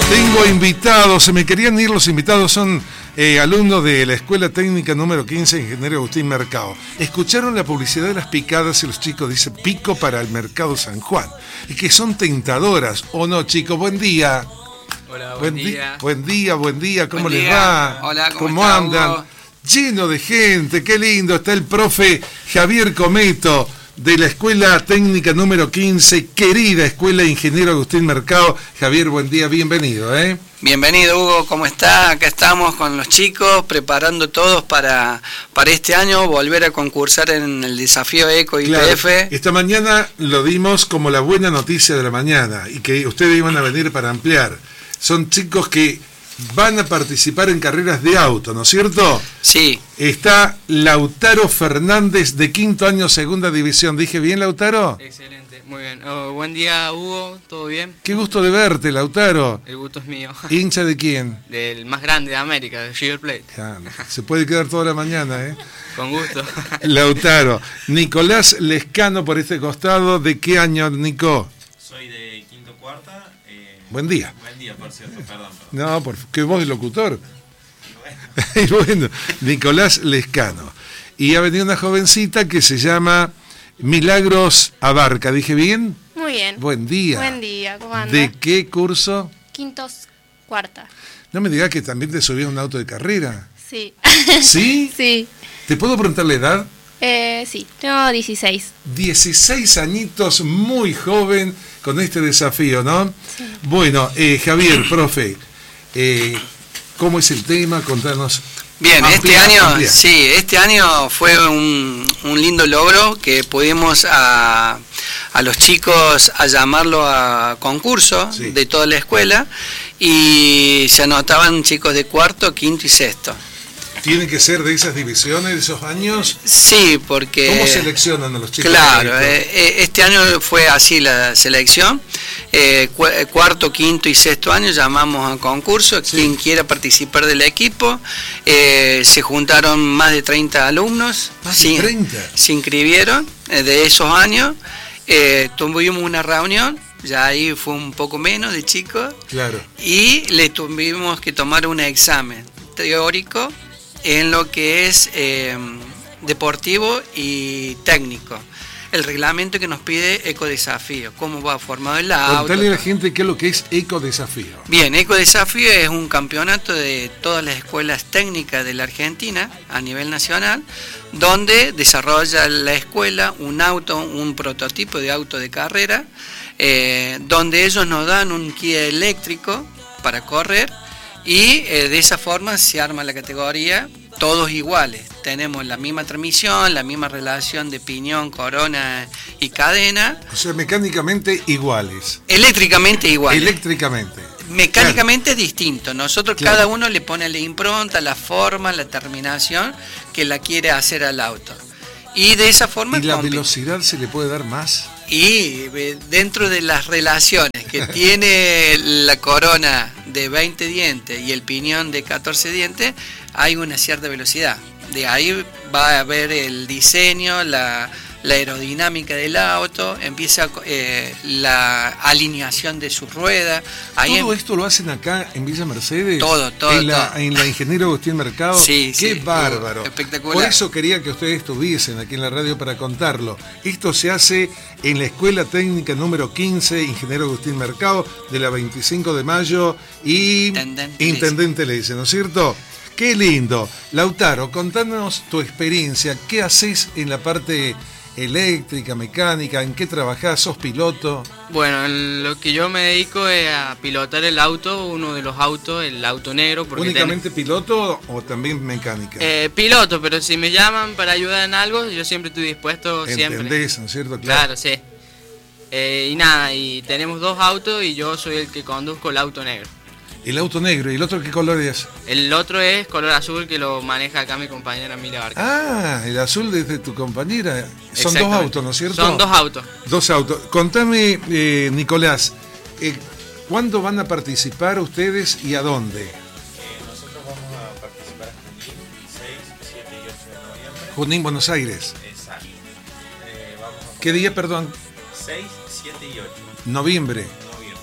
Tengo invitados, se me querían ir los invitados, son alumnos de la Escuela Técnica número 15, Ingeniero Agustín Mercado. Escucharon la publicidad de las picadas y los chicos dicen pico para el Mercado San Juan. Y que son tentadoras, ¿o no, chicos? Buen día. Hola, buen día. Buen día, ¿cómo Buen les día. va? Hola, ¿Cómo andan? Hugo? Lleno de gente, qué lindo. Está el profe Javier Cometo, de la Escuela Técnica número 15, querida Escuela Ingeniero Agustín Mercado. Javier, buen día, bienvenido. Bienvenido, Hugo, ¿cómo está? Acá estamos con los chicos, preparando todos para este año, volver a concursar en el desafío ECO IPF. Claro, esta mañana lo dimos como la buena noticia de la mañana, y que ustedes iban a venir para ampliar. Son chicos que van a participar en carreras de auto, ¿no es cierto? Sí. Está Lautaro Fernández, de quinto año, segunda división. ¿Dije bien, Lautaro? Excelente, muy bien. Buen día, Hugo, ¿todo bien? Qué gusto de verte, Lautaro. El gusto es mío. ¿Hincha de quién? Del más grande de América, de River Plate. Ya, se puede quedar toda la mañana, Con gusto. Lautaro. Nicolás Lescano por este costado. ¿De qué año, Nico? Soy de quinto cuarta. Buen día. Buen día, por cierto, perdón. No, que vos es locutor. Y bueno, Nicolás Lescano. Y ha venido una jovencita que se llama Milagros Abarca. ¿Dije bien? Muy bien. Buen día. Buen día, ¿cómo anda? ¿De qué curso? Quintos, cuarta. No me digas que también te subí a un auto de carrera. Sí. ¿Sí? Sí. ¿Te puedo preguntar la edad? Sí, tengo 16. 16 añitos, muy joven con este desafío, ¿no? Sí. Bueno, Javier, profe, ¿cómo es el tema? Contanos. Bien, Amplía. este año fue un lindo logro que pudimos a los chicos a llamarlo a concurso de toda la escuela, y se anotaban chicos de cuarto, quinto y sexto. ¿Tienen que ser de esas divisiones, de esos años? Sí, porque... ¿Cómo seleccionan a los chicos? Claro, este año fue así la selección. Cuarto, quinto y sexto año llamamos a concurso. Sí. Quien quiera participar del equipo. Se juntaron más de 30 alumnos. ¿Más de 30? Se inscribieron de esos años. Tuvimos una reunión. Ya ahí fue un poco menos de chicos. Claro. Y le tuvimos que tomar un examen teórico en lo que es deportivo y técnico. El reglamento que nos pide Ecodesafío, cómo va formado el auto. Contale a la gente qué es lo que es Ecodesafío. Bien, Ecodesafío es un campeonato de todas las escuelas técnicas de la Argentina a nivel nacional, donde desarrolla la escuela un prototipo de auto de carrera, donde ellos nos dan un Kia eléctrico para correr. Y de esa forma se arma la categoría, todos iguales. Tenemos la misma transmisión, la misma relación de piñón, corona y cadena. O sea, mecánicamente iguales. Eléctricamente iguales. Eléctricamente. Mecánicamente es distinto. Nosotros Claro. cada uno le pone la impronta, la forma, la terminación que la quiere hacer al auto. Y de esa forma... ¿Y la velocidad se le puede dar más? Y dentro de las relaciones que tiene la corona de 20 dientes y el piñón de 14 dientes, hay una cierta velocidad. De ahí va a haber el diseño, la aerodinámica del auto, empieza la alineación de sus ruedas. Ahí ¿Todo esto lo hacen acá en Villa Mercedes? Todo. En la Ingeniero Agustín Mercado. Sí, ¡Qué sí, bárbaro! Espectacular. Por eso quería que ustedes estuviesen aquí en la radio para contarlo. Esto se hace en la Escuela Técnica número 15, Ingeniero Agustín Mercado, de la 25 de mayo y Intendente Leice, ¿no es cierto? ¡Qué lindo! Lautaro, contanos tu experiencia. ¿Qué haces en la parte eléctrica, mecánica? ¿En qué trabajás? ¿Sos piloto? Bueno, en lo que yo me dedico es a pilotar el auto, uno de los autos, el auto negro. Porque ¿Únicamente piloto o también mecánica? Piloto, pero si me llaman para ayudar en algo, yo siempre estoy dispuesto. ¿Entendés, siempre. no es cierto? Claro, sí. Y nada, y tenemos dos autos y yo soy el que conduzco el auto negro. El auto negro, ¿y el otro qué color es? El otro es color azul, que lo maneja acá mi compañera Mila Barca. Ah, el azul de tu compañera. Son dos autos, ¿no es cierto? Son dos autos. Dos autos. Contame, Nicolás, ¿cuándo van a participar ustedes y a dónde? Nosotros vamos a participar en Junín, 6, 7 y 8 de noviembre. Junín, Buenos Aires. Exacto. ¿Qué día, perdón? 6, 7 y 8. Noviembre.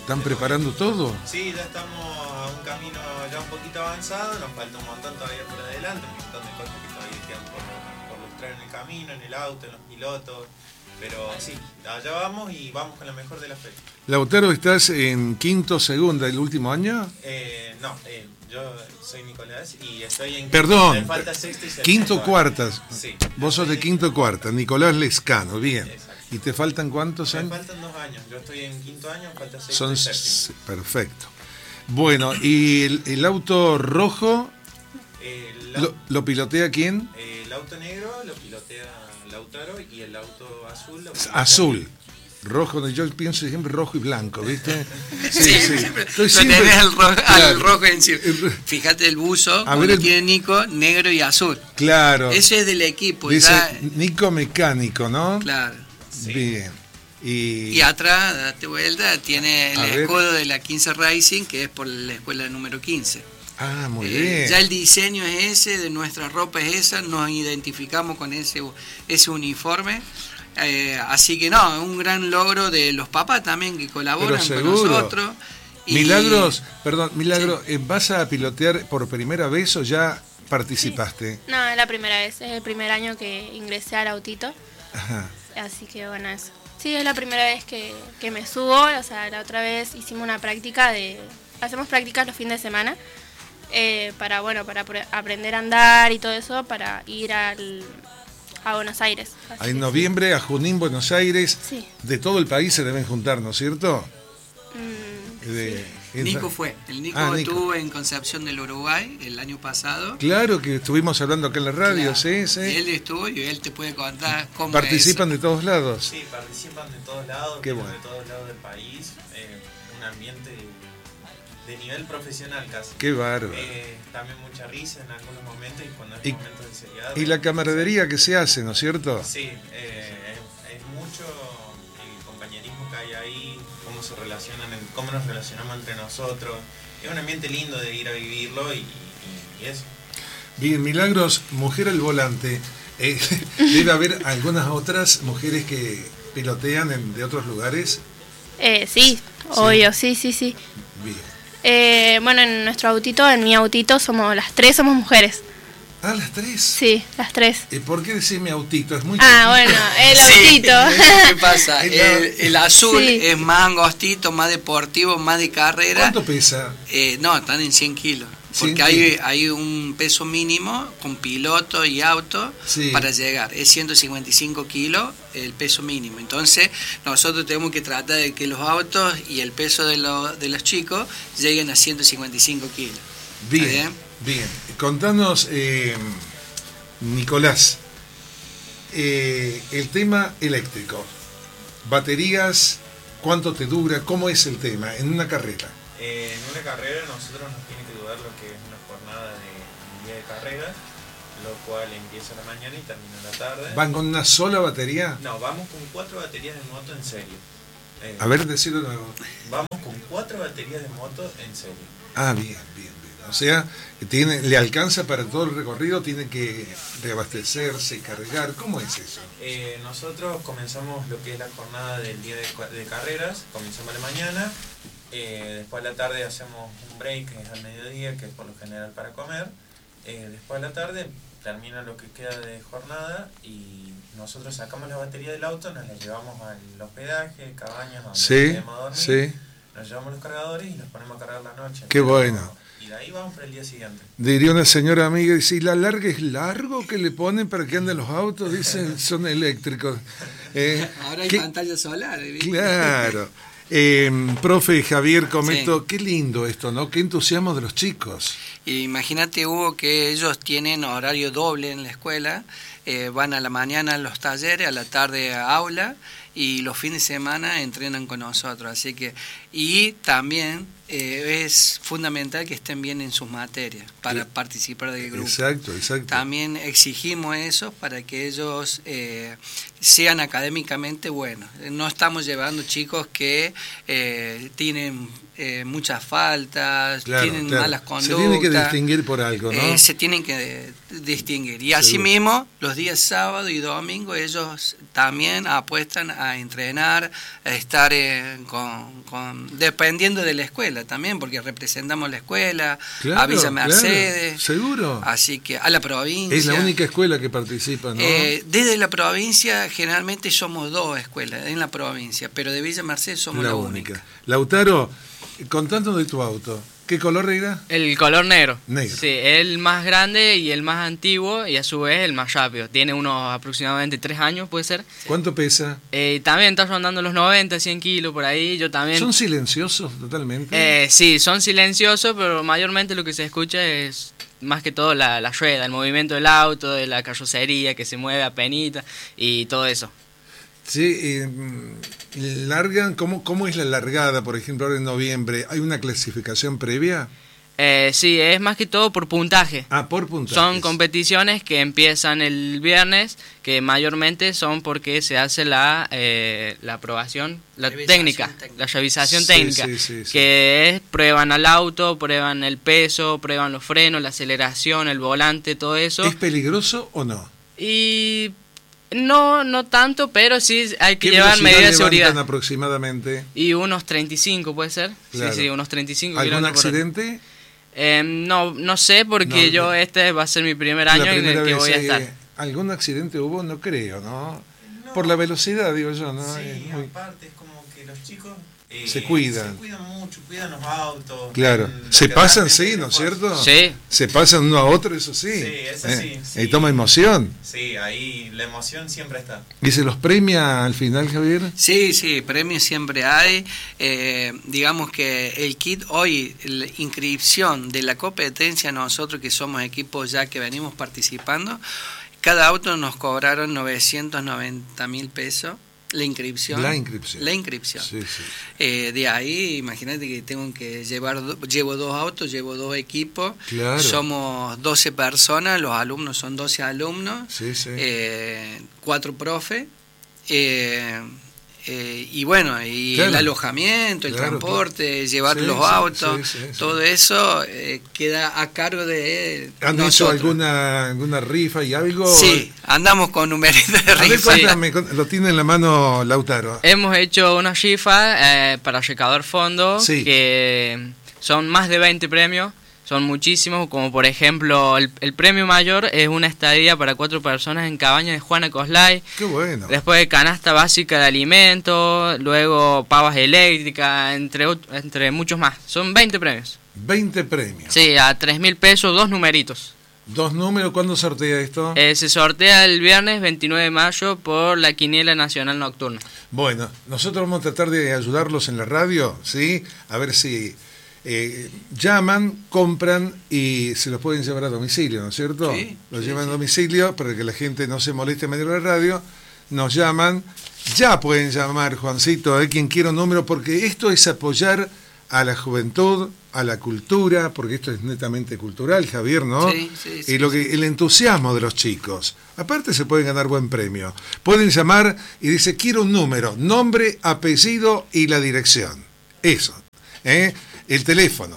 ¿Están preparando todo? Sí, ya estamos a un camino ya un poquito avanzado, nos falta un montón todavía por adelante, un montón de cosas que todavía quedan por lustrar en el camino, en el auto, en los pilotos, pero sí, allá vamos y vamos con la mejor de las fechas. Lautaro, ¿estás en quinto, segunda, el último año? No, yo soy Nicolás y estoy en Perdón, me falta sexto y séptimo. quinto, cuartas. Sí. Vos sos de quinto, cuarta, Nicolás Lescano, bien. Exacto. ¿Y te faltan cuántos Me años? faltan 2 años, yo estoy en quinto año, me falta sexto Son y séptimo. perfecto. Bueno, ¿y el auto rojo lo pilotea quién? El auto negro lo pilotea Lautaro y el auto azul lo pilotea Azul. Rojo, yo pienso siempre rojo y blanco, ¿viste? Sí, siempre Estoy lo siempre- tenés al claro. rojo encima. Fíjate el buzo, A ver el- tiene Nico, negro y azul. Claro. Ese es del equipo. Dice Ya, Nico Mecánico, ¿no? claro. Sí. Bien. Y atrás, date vuelta, tiene el A ver. escudo de la 15 Racing, que es por la escuela número 15. Ah, muy bien. Ya el diseño es ese, de nuestra ropa es esa, nos identificamos con ese uniforme. Así que no, es un gran logro de los papás también que colaboran Pero con seguro. nosotros. Y- Milagros, ¿vas a pilotear por primera vez o ya participaste? No, es la primera vez, es el primer año que ingresé al autito, Ajá. así que bueno, eso. Sí, es la primera vez que me subo, o sea, la otra vez hicimos una práctica hacemos prácticas los fines de semana, para aprender a andar y todo eso, para ir a Buenos Aires. Así En que noviembre a Junín, Buenos Aires, Sí. de todo el país se deben juntar, ¿no es cierto? Nico fue. El Nico Nico. estuvo en Concepción del Uruguay el año pasado. Claro que estuvimos hablando acá en la radio, Claro. sí, sí. Él estuvo y él te puede contar cómo Participan de todos lados. Sí, participan de todos lados, Qué vienen bueno. de todos lados del país, un ambiente de nivel profesional casi. Qué bárbaro. También mucha risa en algunos momentos y cuando es Y- momentos de seriedad. Y la camaradería que se hace, ¿no es cierto? Sí, es mucho el compañerismo que hay ahí, cómo se relacionan, cómo nos relacionamos entre nosotros. Es un ambiente lindo de ir a vivirlo y eso. Bien, Milagros, mujer al volante. Debe haber algunas otras mujeres que pilotean de otros lugares. sí, obvio, sí. Bien. Bueno, en nuestro autito, en mi autito, las tres somos mujeres. Ah, las tres. Sí, las tres. ¿Por qué decir mi autito? Es muy Ah, chiquito. bueno, el Sí. autito. ¿Qué pasa? El azul Sí. es más angostito, más deportivo, más de carrera. ¿Cuánto pesa? No, están en 100 kilos. 100 Porque kilos. hay un peso mínimo con piloto y auto Sí. para llegar. Es 155 kilos el peso mínimo. Entonces, nosotros tenemos que tratar de que los autos y el peso de los chicos lleguen a 155 kilos. ¿Está Bien, bien. Contanos, Nicolás, el tema eléctrico. Baterías, ¿cuánto te dura? ¿Cómo es el tema en una carrera? En una carrera nosotros nos tiene que durar lo que es una jornada de día de carreras, lo cual empieza a la mañana y termina a la tarde. ¿Van con una sola batería? No, vamos con 4 baterías de moto en serio. A ver, decirlo de nuevo. Vamos con 4 baterías de moto en serio. Ah, bien. O sea, le alcanza para todo el recorrido, tiene que reabastecerse, cargar. ¿Cómo es eso? Nosotros comenzamos lo que es la jornada del día de carreras, comenzamos a la mañana, después a la tarde hacemos un break, que es al mediodía, que es por lo general para comer, después a la tarde termina lo que queda de jornada y nosotros sacamos la batería del auto, nos la llevamos al hospedaje, cabañas donde Sí, queremos dormir, sí. nos llevamos los cargadores y los ponemos a cargar la noche. Qué bueno. Y de ahí vamos para el día siguiente. Diría una señora amiga, dice, ¿y la larga es largo que le ponen para que anden los autos? Dicen, son eléctricos. Ahora hay ¿qué? pantalla solar. ¿Viste? Claro. Profe Javier Cometo, qué lindo esto, ¿no? Qué entusiasmo de los chicos. Y imagínate, Hugo, que ellos tienen horario doble en la escuela, van a la mañana a los talleres, a la tarde a aula y los fines de semana entrenan con nosotros. Así que, y también es fundamental que estén bien en sus materias para participar del grupo. Exacto. También exigimos eso para que ellos sean académicamente buenos. No estamos llevando chicos que tienen muchas faltas, Claro, tienen claro. malas conductas. Se tiene que distinguir por algo, ¿no? Se tienen que distinguir. Y Seguro. asimismo, los días sábado y domingo, ellos también apuestan a entrenar, a estar dependiendo de la escuela también, porque representamos la escuela, Claro, a Villa Mercedes. claro, seguro. Así que a la provincia. Es la única escuela que participa, ¿no? Desde la provincia, generalmente somos 2 escuelas en la provincia, pero de Villa Mercedes somos la única. Lautaro, contándonos de tu auto, ¿qué color era? El color negro. Negro. Sí, el más grande y el más antiguo y a su vez el más rápido. Tiene unos aproximadamente 3 años, puede ser. ¿Cuánto pesa? También está rondando los 90, 100 kilos por ahí. Yo también. ¿Son silenciosos totalmente? Sí, son silenciosos, pero mayormente lo que se escucha es más que todo la rueda, el movimiento del auto, de la carrocería que se mueve a penita y todo eso. Sí, largan, ¿cómo es la largada, por ejemplo, ahora en noviembre? ¿Hay una clasificación previa? Sí, es más que todo por puntaje. Por puntajes. Son competiciones que empiezan el viernes, que mayormente son porque se hace la aprobación, la revisación técnica, sí. que es prueban al auto, prueban el peso, prueban los frenos, la aceleración, el volante, todo eso. ¿Es peligroso o no? Y no tanto, pero sí hay que ¿Qué llevar medidas de velocidad seguridad. levantan aproximadamente? Y unos 35 puede ser. Claro. Sí, unos 35 ¿Algún kilómetros por hora. accidente? No sé, porque este va a ser mi primer año en el que voy a estar. ¿Algún accidente hubo? No creo, ¿no? Por la velocidad, digo yo, ¿no? Sí, aparte es como que los chicos se cuidan. Se cuidan mucho, cuidan los autos. Claro. Se pasan, sí, ¿no es cierto? Sí. Se pasan uno a otro, eso sí. Sí, eso sí. Y toma emoción. Sí, ahí la emoción siempre está. ¿Y se los premia al final, Javier? Sí, premios siempre hay. Digamos que el kit hoy, la inscripción de la competencia, nosotros que somos equipos ya que venimos participando, cada auto nos cobraron 990.000 pesos. La inscripción. Sí. De ahí, imagínate que llevo 2 autos, llevo 2 equipos. Claro. Somos 12 personas, los alumnos son 12 alumnos. Sí. 4 profes. Y bueno, y claro. el alojamiento, el transporte, llevar los autos, sí. todo eso queda a cargo de ¿Han nosotros. hecho alguna rifa y algo? Sí, andamos con numeritos de A ver, rifa. cuéntame, lo tiene en la mano Lautaro. Hemos hecho una rifa para recaudar fondos, que son más de 20 premios. Son muchísimos, como por ejemplo el premio mayor es una estadía para 4 personas en cabaña de Juana Coslay. Qué bueno. Después canasta básica de alimentos, luego pavas eléctricas, entre muchos más. Son 20 premios. 20 premios. Sí, a 3.000 pesos, 2 numeritos. 2 números, ¿cuándo sortea esto? Se sortea el viernes 29 de mayo por la Quiniela Nacional Nocturna. Bueno, nosotros vamos a tratar de ayudarlos en la radio, ¿sí? A ver si llaman, compran y se los pueden llevar a domicilio, ¿no es cierto? Sí, los llevan a domicilio para que la gente no se moleste en medio de la radio. Nos llaman, ya pueden llamar, Juancito, quien quiera un número, porque esto es apoyar a la juventud, a la cultura, porque esto es netamente cultural, Javier, ¿no? Sí, y el entusiasmo de los chicos. Aparte se pueden ganar buen premio. Pueden llamar y dice, quiero un número, nombre, apellido y la dirección. Eso, el teléfono,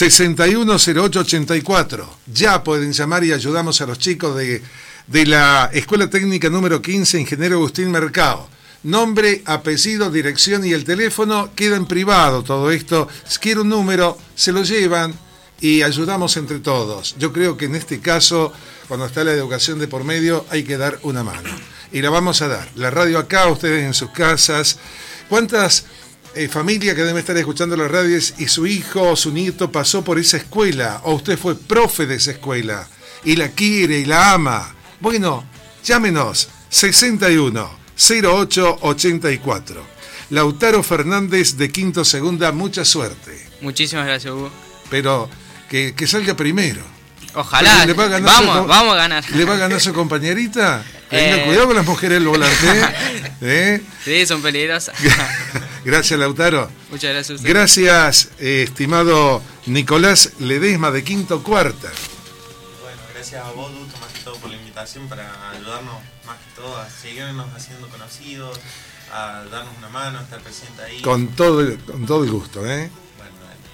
610884. Ya pueden llamar y ayudamos a los chicos de la Escuela Técnica número 15, Ingeniero Agustín Mercado. Nombre, apellido, dirección y el teléfono queda en privado todo esto. Si quiere un número, se lo llevan y ayudamos entre todos. Yo creo que en este caso, cuando está la educación de por medio, hay que dar una mano. Y la vamos a dar. La radio acá, ustedes en sus casas. ¿Cuántas familias que deben estar escuchando las radios y su hijo o su nieto pasó por esa escuela? O usted fue profe de esa escuela y la quiere y la ama. Bueno, llámenos 610884. Lautaro Fernández de Quinto Segunda, mucha suerte. Muchísimas gracias, Hugo. Pero que salga primero. Ojalá, vamos a ganar. ¿Le va a ganar su compañerita? Tenga cuidado con las mujeres del volante. Sí, son peligrosas. Gracias, Lautaro. Muchas gracias a usted. Gracias, estimado Nicolás Ledesma de Quinto Cuarta. Bueno, gracias a vos, Duto, más que todo por la invitación para ayudarnos más que todo a seguirnos haciendo conocidos, a darnos una mano, a estar presente ahí. Con todo el gusto, Bueno,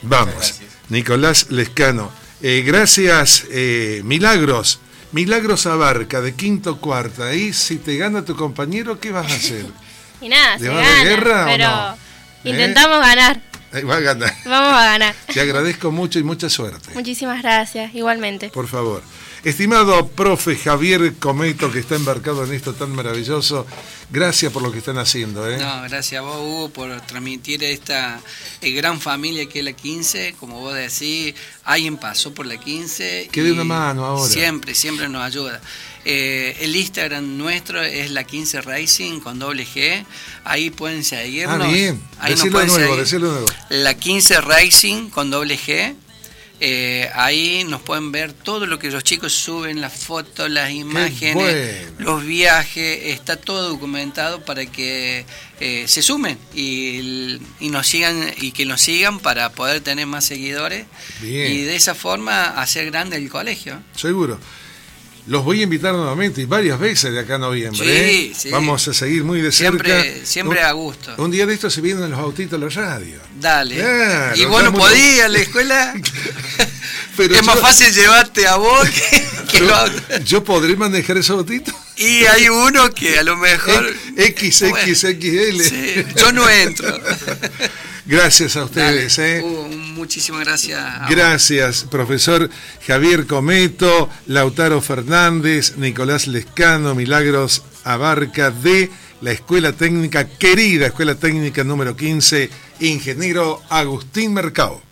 Vamos, Nicolás Lescano. Gracias, Milagros. Milagros Abarca, de quinto cuarta. Ahí, si te gana tu compañero, ¿qué vas a hacer? Y nada, ¿Le vas a guerra pero o no? intentamos ganar. Va a ganar. Vamos a ganar. Te agradezco mucho y mucha suerte. Muchísimas gracias, igualmente. Por favor. Estimado profe Javier Cometo, que está embarcado en esto tan maravilloso, gracias por lo que están haciendo. No, gracias a vos, Hugo, por transmitir esta gran familia que es la 15. Como vos decís, alguien pasó por la 15. Que dé una mano ahora. Siempre nos ayuda. El Instagram nuestro es la 15 Racing con doble G. Ahí pueden seguirnos. Bien. Ahí decirlo de nuevo. La 15 Racing con doble G. Ahí nos pueden ver todo lo que los chicos suben, las fotos, las imágenes, los viajes, está todo documentado para que se sumen y nos sigan, y que nos sigan para poder tener más seguidores. Bien. Y de esa forma hacer grande el colegio. Seguro. Los voy a invitar nuevamente y varias veces de acá a noviembre. Sí. Vamos a seguir muy de cerca. Siempre a gusto. Un día de estos se vienen los autitos a la radio. Dale. Claro, y vos no podías a la escuela. Pero es más fácil llevarte a vos que los autos. ¿Yo podré manejar esos autitos? Y hay uno que a lo mejor... XXL. Sí, yo no entro. Gracias a ustedes. Muchísimas gracias. Gracias, profesor Javier Cometo, Lautaro Fernández, Nicolás Lescano, Milagros Abarca de la Escuela Técnica, querida Escuela Técnica número 15, ingeniero Agustín Mercado.